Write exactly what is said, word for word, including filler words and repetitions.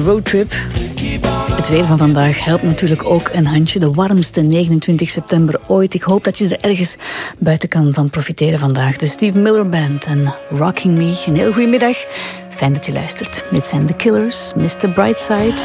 een roadtrip. Het weer van vandaag helpt natuurlijk ook een handje. De warmste negenentwintig september ooit. Ik hoop dat je er ergens buiten kan van profiteren vandaag. De Steve Miller Band en Rocking Me. Een heel goede middag. Fijn dat je luistert. Dit zijn The Killers, mister Brightside.